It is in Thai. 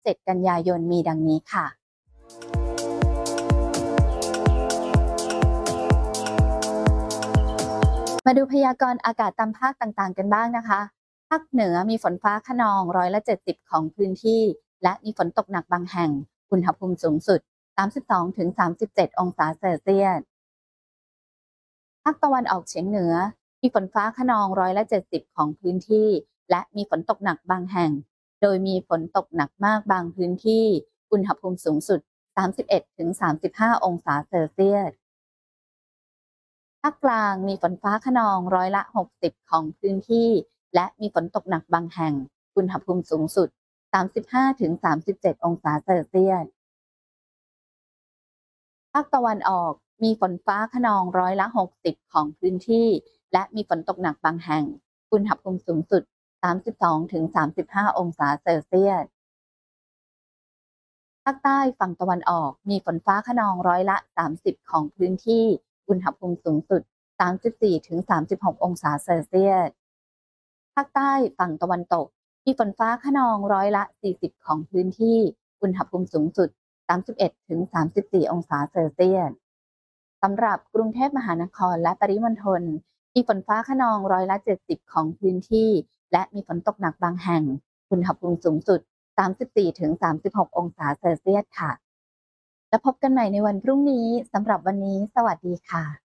7 กันยายนมีดังนี้ค่ะมาดูพยากรณ์อากาศตามภาคต่างๆกันบ้างนะคะภาคเหนือมีฝนฟ้าคะนอง70%ของพื้นที่และมีฝนตกหนักบางแห่งอุณหภูมิสูงสุด 32-37 องศาเซลเซียสภาคตะวันออกเฉียงเหนือมีฝนฟ้าคะนอง70%ของพื้นที่และมีฝนตกหนักบางแห่งโดยมีฝนตกหนักมากบางพื้นที่อุณหภูมิสูงสุด 31-35 องศาเซลเซียส ภาคกลางมีฝนฟ้าคะนอง60%ของพื้นที่และมีฝนตกหนักบางแห่งอุณหภูมิสูงสุด 35-37 องศาเซลเซียส ภาคตะวันออกมีฝนฟ้าคะนอง60%ของพื้นที่และมีฝนตกหนักบางแห่งอุณหภูมิสูงสุด 32-35 องศาเซลเซียส ภาคใต้ฝั่งตะวันออกมีฝนฟ้าคะนอง30%ของพื้นที่อุณหภูมิสูงสุด 34-36 องศาเซลเซียส ภาคใต้ฝั่งตะวันตกมีฝนฟ้าคะนอง40%ของพื้นที่อุณหภูมิสูงสุด 31-34 องศาเซลเซียส สำหรับกรุงเทพมหานครและปริมณฑลมีฝนฟ้าคะนอง70%ของพื้นที่และมีฝนตกหนักบางแห่งอุณหภูมิสูงสุด 34-36 องศาเซลเซียสค่ะแล้วพบกันใหม่ในวันพรุ่งนี้สำหรับวันนี้สวัสดีค่ะ